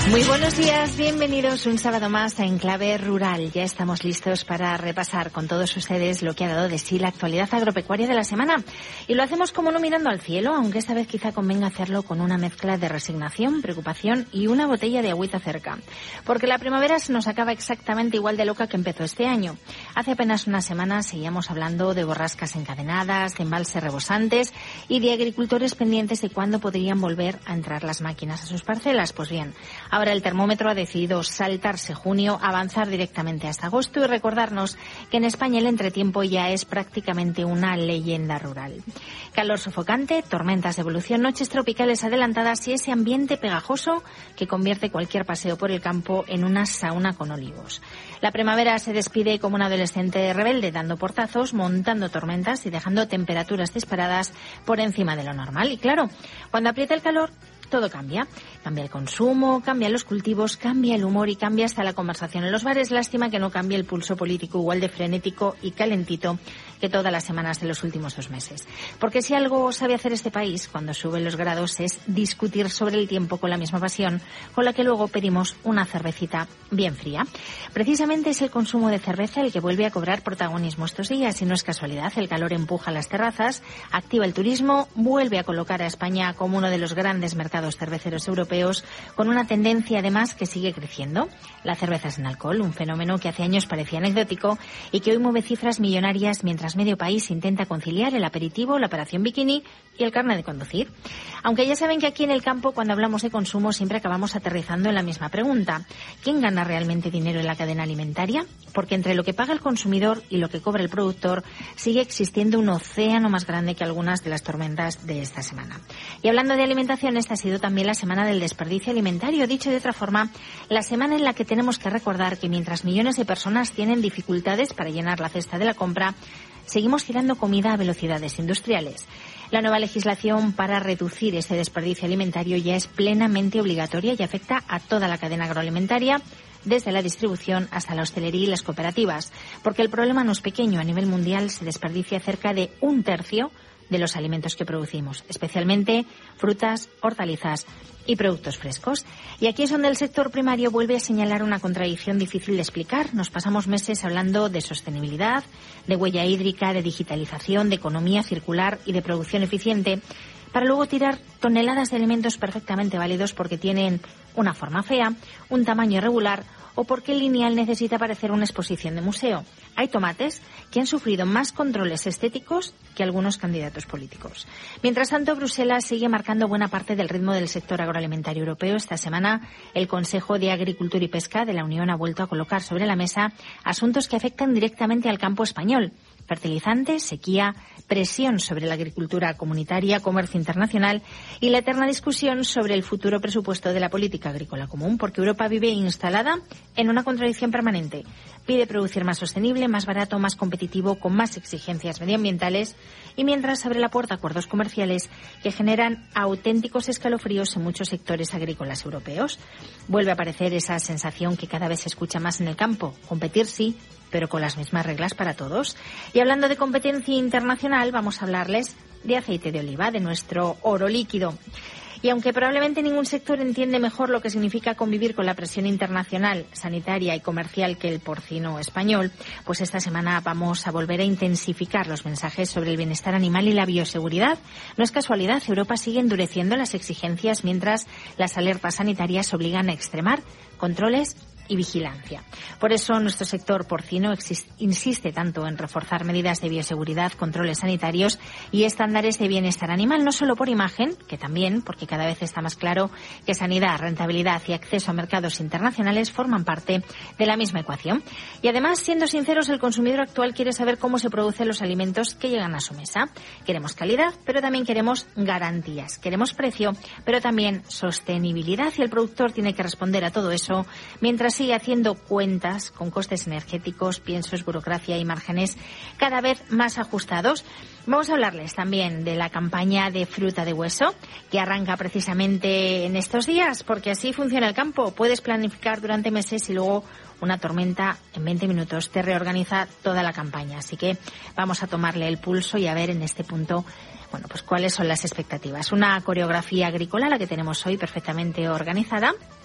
Muy buenos días, bienvenidos un sábado más a Enclave Rural. Ya estamos listos para repasar con todos ustedes lo que ha dado de sí la actualidad agropecuaria de la semana. Y lo hacemos como no mirando al cielo, aunque esta vez quizá convenga hacerlo con una mezcla de resignación, preocupación y una botella de agüita cerca. Porque la primavera se nos acaba exactamente igual de loca que empezó este año. Hace apenas una semana seguíamos hablando de borrascas encadenadas, de embalses rebosantes y de agricultores pendientes de cuándo podrían volver a entrar las máquinas a sus parcelas. Pues bien, ahora el termómetro ha decidido saltarse junio, avanzar directamente hasta agosto y recordarnos que en España el entretiempo ya es prácticamente una leyenda rural. Calor sofocante, tormentas de evolución, noches tropicales adelantadas y ese ambiente pegajoso que convierte cualquier paseo por el campo en una sauna con olivos. La primavera se despide como un adolescente rebelde, dando portazos, montando tormentas y dejando temperaturas disparadas por encima de lo normal. Y claro, cuando aprieta el calor, todo cambia. Cambia el consumo, cambian los cultivos, cambia el humor y cambia hasta la conversación en los bares. Lástima que no cambie el pulso político igual de frenético y calentito que todas las semanas de los últimos 2 meses. Porque si algo sabe hacer este país cuando suben los grados es discutir sobre el tiempo con la misma pasión con la que luego pedimos una cervecita bien fría. Precisamente es el consumo de cerveza el que vuelve a cobrar protagonismo estos días y no es casualidad. El calor empuja las terrazas, activa el turismo, vuelve a colocar a España como uno de los grandes mercados cerveceros europeos, con una tendencia además que sigue creciendo. La cerveza sin alcohol, un fenómeno que hace años parecía anecdótico y que hoy mueve cifras millonarias mientras medio país intenta conciliar el aperitivo, la operación bikini y el carnet de conducir. Aunque ya saben que aquí en el campo, cuando hablamos de consumo, siempre acabamos aterrizando en la misma pregunta. ¿Quién gana realmente dinero en la cadena alimentaria? Porque entre lo que paga el consumidor y lo que cobra el productor sigue existiendo un océano más grande que algunas de las tormentas de esta semana. Y hablando de alimentación, esta ha sido también la semana del desperdicio alimentario. Dicho de otra forma, la semana en la que tenemos que recordar que mientras millones de personas tienen dificultades para llenar la cesta de la compra, seguimos tirando comida a velocidades industriales. La nueva legislación para reducir ese desperdicio alimentario ya es plenamente obligatoria y afecta a toda la cadena agroalimentaria, desde la distribución hasta la hostelería y las cooperativas, porque el problema no es pequeño. A nivel mundial se desperdicia cerca de 1/3 de los alimentos que producimos, especialmente frutas, hortalizas y productos frescos. Y aquí es donde el sector primario vuelve a señalar una contradicción difícil de explicar. Nos pasamos meses hablando de sostenibilidad, de huella hídrica, de digitalización, de economía circular y de producción eficiente, para luego tirar toneladas de alimentos perfectamente válidos porque tienen una forma fea, un tamaño irregular o porque el lineal necesita parecer una exposición de museo. Hay tomates que han sufrido más controles estéticos que algunos candidatos políticos. Mientras tanto, Bruselas sigue marcando buena parte del ritmo del sector agroalimentario europeo. Esta semana, el Consejo de Agricultura y Pesca de la Unión ha vuelto a colocar sobre la mesa asuntos que afectan directamente al campo español. Fertilizantes, sequía, presión sobre la agricultura comunitaria, comercio internacional y la eterna discusión sobre el futuro presupuesto de la política agrícola común, porque Europa vive instalada en una contradicción permanente. Pide producir más sostenible, más barato, más competitivo, con más exigencias medioambientales y mientras abre la puerta a acuerdos comerciales que generan auténticos escalofríos en muchos sectores agrícolas europeos. Vuelve a aparecer esa sensación que cada vez se escucha más en el campo. Competir sí, pero con las mismas reglas para todos. Y hablando de competencia internacional, vamos a hablarles de aceite de oliva, de nuestro oro líquido. Y aunque probablemente ningún sector entiende mejor lo que significa convivir con la presión internacional, sanitaria y comercial que el porcino español, pues esta semana vamos a volver a intensificar los mensajes sobre el bienestar animal y la bioseguridad. No es casualidad, Europa sigue endureciendo las exigencias mientras las alertas sanitarias obligan a extremar controles y vigilancia. Por eso nuestro sector porcino insiste tanto en reforzar medidas de bioseguridad, controles sanitarios y estándares de bienestar animal, no solo por imagen, que también, porque cada vez está más claro que sanidad, rentabilidad y acceso a mercados internacionales forman parte de la misma ecuación. Y además, siendo sinceros, el consumidor actual quiere saber cómo se producen los alimentos que llegan a su mesa. Queremos calidad, pero también queremos garantías. Queremos precio, pero también sostenibilidad, y el productor tiene que responder a todo eso mientras sigue haciendo cuentas con costes energéticos, piensos, burocracia y márgenes cada vez más ajustados. Vamos a hablarles también de la campaña de fruta de hueso que arranca precisamente en estos días, porque así funciona el campo. Puedes planificar durante meses y luego una tormenta en 20 minutos te reorganiza toda la campaña. Así que vamos a tomarle el pulso y a ver en este punto, bueno, pues cuáles son las expectativas. Una coreografía agrícola la que tenemos hoy perfectamente organizada.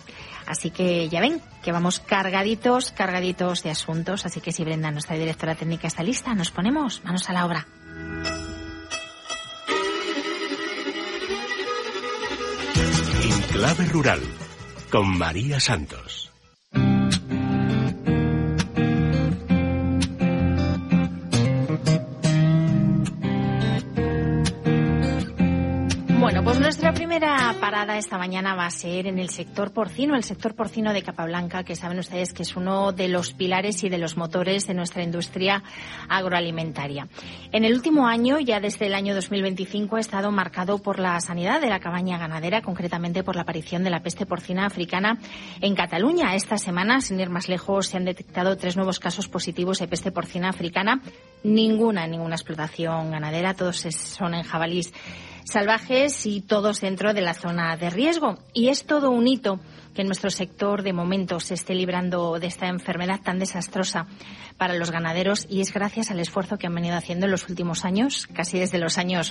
Así que ya ven que vamos cargaditos de asuntos. Así que si Brenda, nuestra directora técnica, está lista, nos ponemos manos a la obra. En Clave Rural, con María Santos. Bueno, pues nuestra primera parada esta mañana va a ser en el sector porcino de Capablanca, que saben ustedes que es uno de los pilares y de los motores de nuestra industria agroalimentaria. En el último año, ya desde el año 2025, ha estado marcado por la sanidad de la cabaña ganadera, concretamente por la aparición de la peste porcina africana en Cataluña. Esta semana, sin ir más lejos, se han detectado 3 nuevos casos positivos de peste porcina africana. Ninguna explotación ganadera, todos son en jabalís salvajes y todos dentro de la zona de riesgo. Y es todo un hito que en nuestro sector de momento se esté librando de esta enfermedad tan desastrosa para los ganaderos, y es gracias al esfuerzo que han venido haciendo en los últimos años, casi desde los años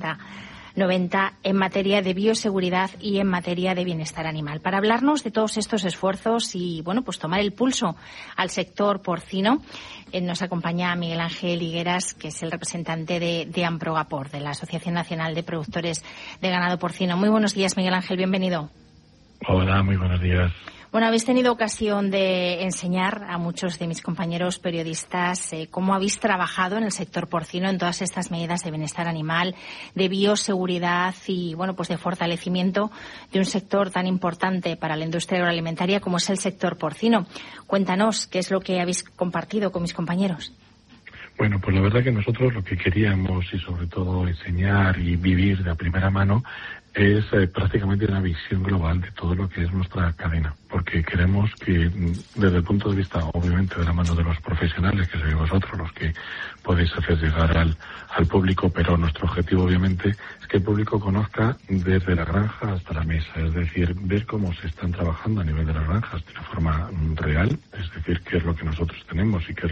80-90, en materia de bioseguridad y en materia de bienestar animal. Para hablarnos de todos estos esfuerzos y, bueno, pues tomar el pulso al sector porcino, nos acompaña Miguel Ángel Higueras, que es el representante de Amprogapor, de la Asociación Nacional de Productores de Ganado Porcino. Muy buenos días, Miguel Ángel, bienvenido. Hola, muy buenos días. Bueno, habéis tenido ocasión de enseñar a muchos de mis compañeros periodistas cómo habéis trabajado en el sector porcino en todas estas medidas de bienestar animal, de bioseguridad y, bueno, pues de fortalecimiento de un sector tan importante para la industria agroalimentaria como es el sector porcino. Cuéntanos qué es lo que habéis compartido con mis compañeros. Bueno, pues la verdad que nosotros lo que queríamos y sobre todo enseñar y vivir de primera mano es prácticamente una visión global de todo lo que es nuestra cadena, porque queremos que desde el punto de vista, obviamente, de la mano de los profesionales, que sois vosotros los que podéis hacer llegar al público, pero nuestro objetivo, obviamente, es que el público conozca desde la granja hasta la mesa, es decir, ver cómo se están trabajando a nivel de las granjas de una forma real, es decir, qué es lo que nosotros tenemos y qué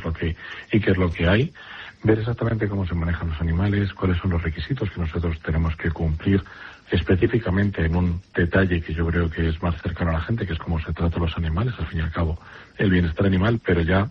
es lo que hay, ver exactamente cómo se manejan los animales, cuáles son los requisitos que nosotros tenemos que cumplir específicamente en un detalle que yo creo que es más cercano a la gente, que es cómo se tratan los animales, al fin y al cabo, el bienestar animal, pero ya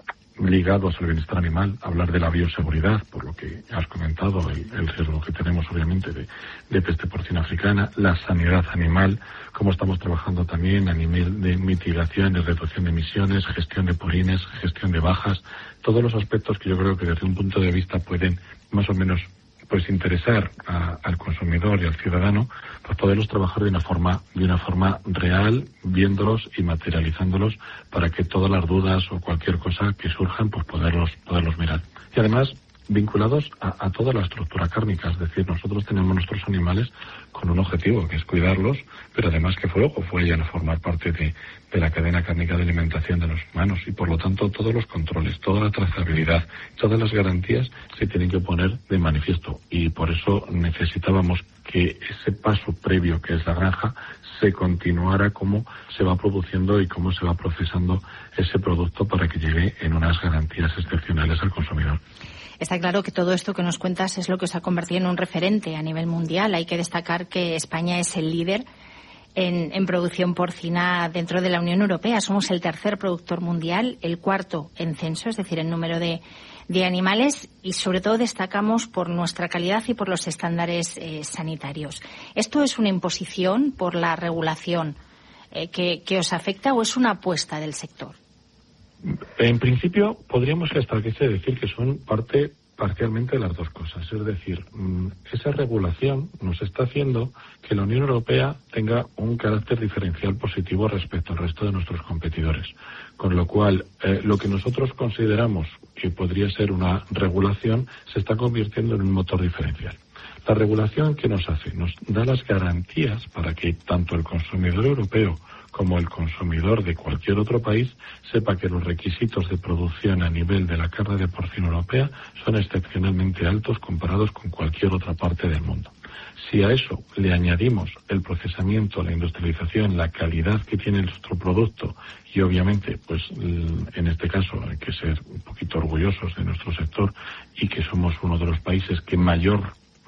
ligados al bienestar animal, hablar de la bioseguridad, por lo que has comentado, el riesgo que tenemos obviamente de peste porcina africana, la sanidad animal, cómo estamos trabajando también a nivel de mitigación y reducción de emisiones, gestión de purines, gestión de bajas, todos los aspectos que yo creo que desde un punto de vista pueden más o menos pues interesar al consumidor y al ciudadano, pues poderlos trabajar de una forma real, viéndolos y materializándolos para que todas las dudas o cualquier cosa que surjan, pues poderlos mirar. Y además, vinculados a toda la estructura cárnica, es decir, nosotros tenemos nuestros animales con un objetivo, que es cuidarlos, pero además que luego vayan a formar parte de la cadena cárnica de alimentación de los humanos, y por lo tanto todos los controles, toda la trazabilidad, todas las garantías se tienen que poner de manifiesto, y por eso necesitábamos que ese paso previo que es la granja se continuara, cómo se va produciendo y cómo se va procesando ese producto para que llegue en unas garantías excepcionales al consumidor. Está claro que todo esto que nos cuentas es lo que os ha convertido en un referente a nivel mundial. Hay que destacar que España es el líder en producción porcina dentro de la Unión Europea. Somos el tercer productor mundial, el cuarto en censo, es decir, en número de animales, y sobre todo destacamos por nuestra calidad y por los estándares sanitarios. ¿Esto es una imposición por la regulación que os afecta o es una apuesta del sector? En principio, podríamos hasta que decir que son parcialmente las dos cosas. Es decir, esa regulación nos está haciendo que la Unión Europea tenga un carácter diferencial positivo respecto al resto de nuestros competidores. Con lo cual, lo que nosotros consideramos que podría ser una regulación se está convirtiendo en un motor diferencial. La regulación, ¿qué nos hace? Nos da las garantías para que tanto el consumidor europeo como el consumidor de cualquier otro país sepa que los requisitos de producción a nivel de la carne de porcino europea son excepcionalmente altos comparados con cualquier otra parte del mundo. Si a eso le añadimos el procesamiento, la industrialización, la calidad que tiene nuestro producto y obviamente, pues en este caso hay que ser un poquito orgullosos de nuestro sector y que somos uno de los países que mayor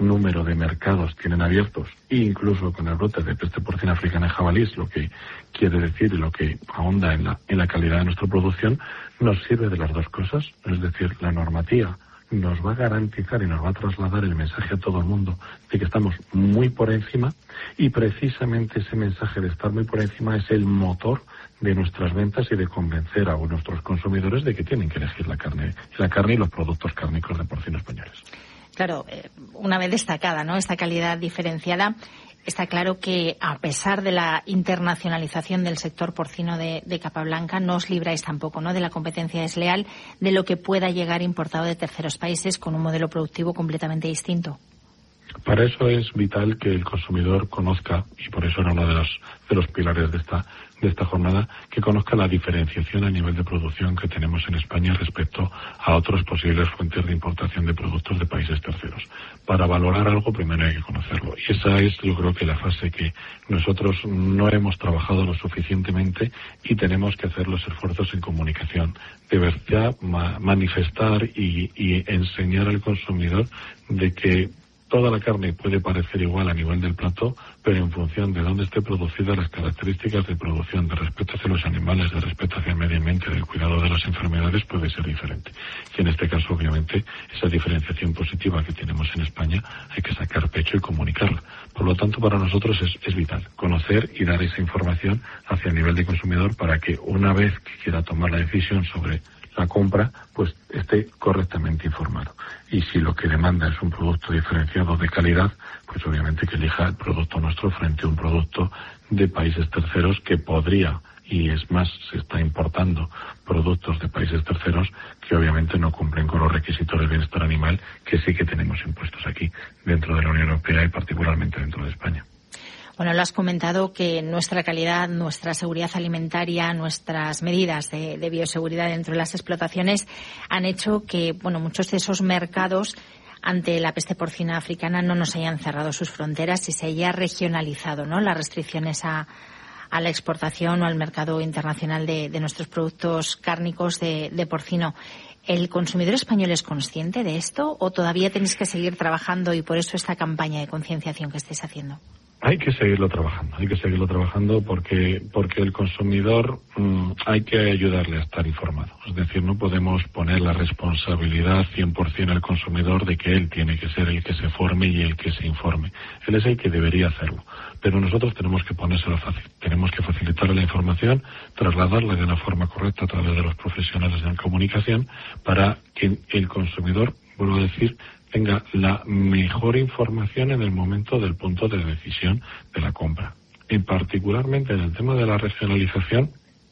número de mercados tienen abiertos, incluso con el brote de peste porcina africana en jabalíes, lo que quiere decir y lo que ahonda en la calidad de nuestra producción, nos sirve de las dos cosas. Es decir, la normativa nos va a garantizar y nos va a trasladar el mensaje a todo el mundo de que estamos muy por encima, y precisamente ese mensaje de estar muy por encima es el motor de nuestras ventas y de convencer a nuestros consumidores de que tienen que elegir la carne y los productos cárnicos de porcino españoles. Claro, una vez destacada, ¿no?, esta calidad diferenciada, está claro que a pesar de la internacionalización del sector porcino de Capablanca, no os libráis tampoco, ¿no?, de la competencia desleal de lo que pueda llegar importado de terceros países con un modelo productivo completamente distinto. Para eso es vital que el consumidor conozca, y por eso era uno de los pilares de esta jornada, que conozca la diferenciación a nivel de producción que tenemos en España respecto a otras posibles fuentes de importación de productos de países terceros. Para valorar algo, primero hay que conocerlo. Y esa es, yo creo, que la fase que nosotros no hemos trabajado lo suficientemente, y tenemos que hacer los esfuerzos en comunicación. De verdad, manifestar y enseñar al consumidor de que toda la carne puede parecer igual a nivel del plato, pero en función de dónde esté producida, las características de producción, de respeto hacia los animales, de respeto hacia el medio ambiente, del cuidado de las enfermedades, puede ser diferente. Y en este caso, obviamente, esa diferenciación positiva que tenemos en España hay que sacar pecho y comunicarla. Por lo tanto, para nosotros es vital conocer y dar esa información hacia el nivel de consumidor para que una vez que quiera tomar la decisión sobre la compra, pues esté correctamente informado. Y si lo que demanda es un producto diferenciado de calidad, pues obviamente que elija el producto nuestro frente a un producto de países terceros que podría, y es más, se está importando productos de países terceros que obviamente no cumplen con los requisitos de bienestar animal que sí que tenemos impuestos aquí dentro de la Unión Europea y particularmente dentro de España. Bueno, lo has comentado, que nuestra calidad, nuestra seguridad alimentaria, nuestras medidas de bioseguridad dentro de las explotaciones han hecho que, bueno, muchos de esos mercados ante la peste porcina africana no nos hayan cerrado sus fronteras y se haya regionalizado, ¿no?, las restricciones a la exportación o al mercado internacional de nuestros productos cárnicos de porcino. ¿El consumidor español es consciente de esto o todavía tenéis que seguir trabajando y por eso esta campaña de concienciación que estáis haciendo? Hay que seguirlo trabajando porque el consumidor hay que ayudarle a estar informado. Es decir, no podemos poner la responsabilidad 100% al consumidor de que él tiene que ser el que se forme y el que se informe. Él es el que debería hacerlo. Pero nosotros tenemos que ponérselo fácil. Tenemos que facilitarle la información, trasladarla de una forma correcta a través de los profesionales de la comunicación para que el consumidor, vuelvo a decir, tenga la mejor información en el momento del punto de decisión de la compra. Y particularmente en el tema de la regionalización,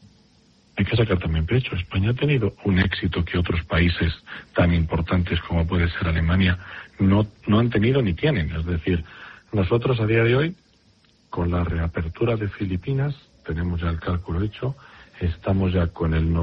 hay que sacar también pecho. España ha tenido un éxito que otros países tan importantes como puede ser Alemania no han tenido ni tienen. Es decir, nosotros a día de hoy, con la reapertura de Filipinas, tenemos ya el cálculo hecho, estamos ya con el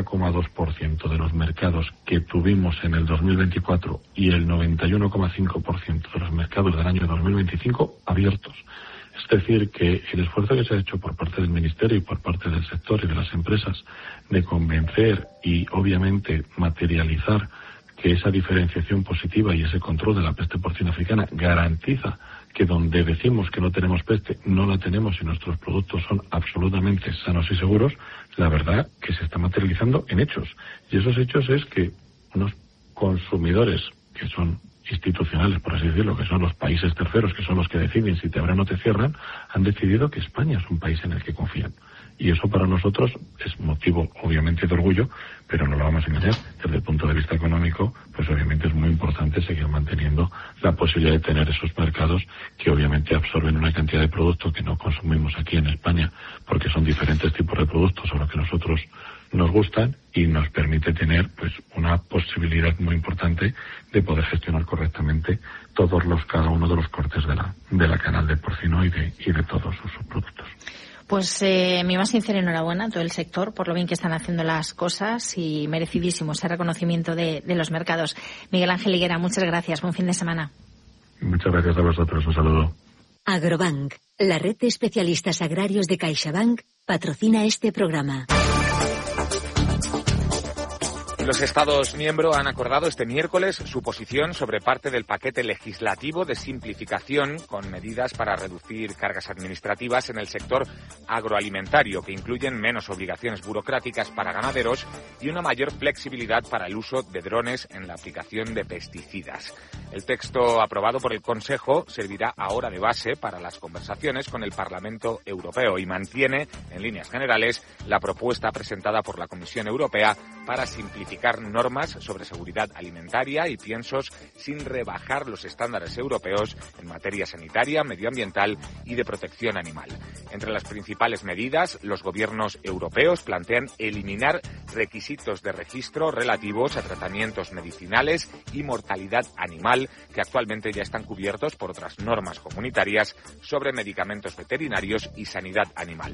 90,2% de los mercados que tuvimos en el 2024 y el 91,5% de los mercados del año 2025 abiertos. Es decir, que el esfuerzo que se ha hecho por parte del Ministerio y por parte del sector y de las empresas de convencer y, obviamente, materializar que esa diferenciación positiva y ese control de la peste porcina africana garantiza que donde decimos que no tenemos peste, no la tenemos y nuestros productos son absolutamente sanos y seguros, la verdad que se está materializando en hechos. Y esos hechos es que unos consumidores que son institucionales, por así decirlo, que son los países terceros, que son los que deciden si te abren o te cierran, han decidido que España es un país en el que confían. Y eso para nosotros es motivo, obviamente, de orgullo, pero no lo vamos a engañar. Desde el punto de vista económico, pues obviamente es muy importante seguir manteniendo la posibilidad de tener esos mercados que obviamente absorben una cantidad de productos que no consumimos aquí en España, porque son diferentes tipos de productos a los que nosotros nos gustan y nos permite tener pues una posibilidad muy importante de poder gestionar correctamente cada uno de los cortes de la canal de porcino y de todos sus subproductos. Pues mi más sincera enhorabuena a todo el sector por lo bien que están haciendo las cosas y merecidísimo ese reconocimiento de los mercados. Miguel Ángel Higuera, muchas gracias. Buen fin de semana. Muchas gracias a vosotros. Un saludo. Agrobank, la red de especialistas agrarios de CaixaBank, patrocina este programa. Los Estados miembros han acordado este miércoles su posición sobre parte del paquete legislativo de simplificación con medidas para reducir cargas administrativas en el sector agroalimentario, que incluyen menos obligaciones burocráticas para ganaderos y una mayor flexibilidad para el uso de drones en la aplicación de pesticidas. El texto aprobado por el Consejo servirá ahora de base para las conversaciones con el Parlamento Europeo y mantiene, en líneas generales, la propuesta presentada por la Comisión Europea para simplificar normas sobre seguridad alimentaria y piensos sin rebajar los estándares europeos en materia sanitaria, medioambiental y de protección animal. Entre las principales medidas, los gobiernos europeos plantean eliminar requisitos de registro relativos a tratamientos medicinales y mortalidad animal que actualmente ya están cubiertos por otras normas comunitarias sobre medicamentos veterinarios y sanidad animal.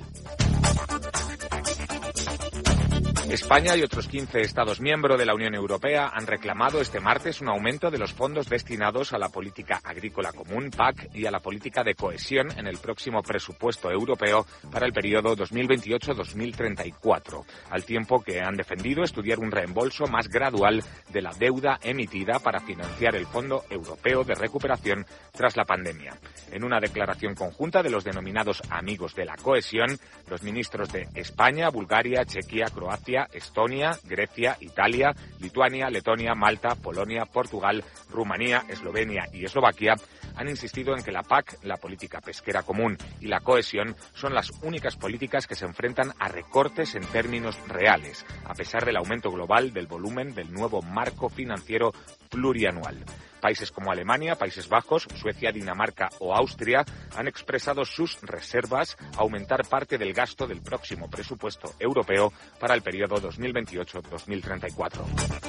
España y otros 15 Estados miembros de la Unión Europea han reclamado este martes un aumento de los fondos destinados a la política agrícola común, PAC, y a la política de cohesión en el próximo presupuesto europeo para el periodo 2028-2034, al tiempo que han defendido estudiar un reembolso más gradual de la deuda emitida para financiar el Fondo Europeo de Recuperación tras la pandemia. En una declaración conjunta de los denominados amigos de la cohesión, los ministros de España, Bulgaria, Chequia, Croacia, Estonia, Grecia, Italia, Lituania, Letonia, Malta, Polonia, Portugal, Rumanía, Eslovenia y Eslovaquia han insistido en que la PAC, la política pesquera común y la cohesión son las únicas políticas que se enfrentan a recortes en términos reales, a pesar del aumento global del volumen del nuevo marco financiero plurianual. Países como Alemania, Países Bajos, Suecia, Dinamarca o Austria han expresado sus reservas a aumentar parte del gasto del próximo presupuesto europeo para el periodo 2028-2034.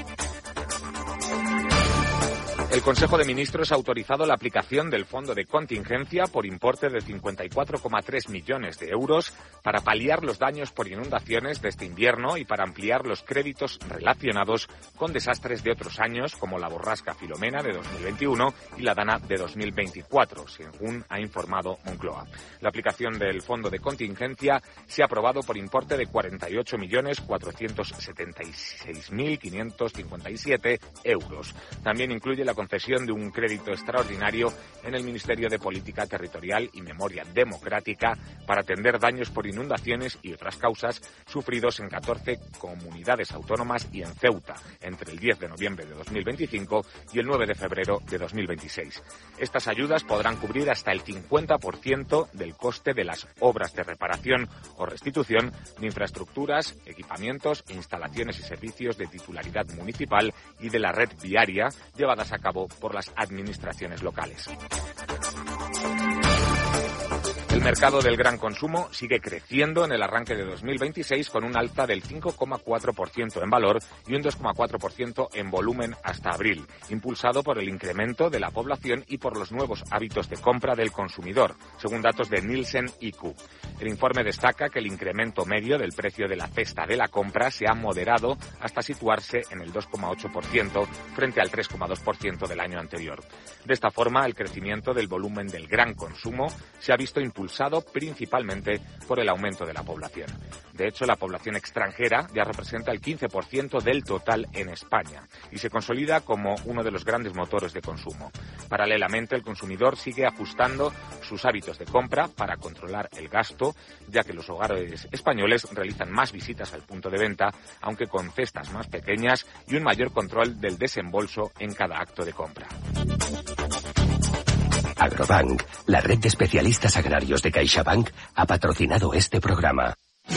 El Consejo de Ministros ha autorizado la aplicación del Fondo de Contingencia por importe de 54,3 millones de euros para paliar los daños por inundaciones de este invierno y para ampliar los créditos relacionados con desastres de otros años, como la borrasca Filomena de 2021 y la Dana de 2024, según ha informado Moncloa. La aplicación del Fondo de Contingencia se ha aprobado por importe de 48.476.557 euros. También incluye la concesión de un crédito extraordinario en el Ministerio de Política Territorial y Memoria Democrática para atender daños por inundaciones y otras causas sufridos en 14 comunidades autónomas y en Ceuta entre el 10 de noviembre de 2025 y el 9 de febrero de 2026. Estas ayudas podrán cubrir hasta el 50% del coste de las obras de reparación o restitución de infraestructuras, equipamientos, instalaciones y servicios de titularidad municipal y de la red viaria llevadas a cabo por las administraciones locales. El mercado del gran consumo sigue creciendo en el arranque de 2026 con un alza del 5,4% en valor y un 2,4% en volumen hasta abril, impulsado por el incremento de la población y por los nuevos hábitos de compra del consumidor, según datos de Nielsen IQ. El informe destaca que el incremento medio del precio de la cesta de la compra se ha moderado hasta situarse en el 2,8% frente al 3,2% del año anterior. De esta forma, el crecimiento del volumen del gran consumo se ha visto impulsado principalmente por el aumento de la población. De hecho, la población extranjera ya representa el 15% del total en España y se consolida como uno de los grandes motores de consumo. Paralelamente, el consumidor sigue ajustando sus hábitos de compra para controlar el gasto, ya que los hogares españoles realizan más visitas al punto de venta, aunque con cestas más pequeñas y un mayor control del desembolso en cada acto de compra. Agrobank, la red de especialistas agrarios de CaixaBank, ha patrocinado este programa.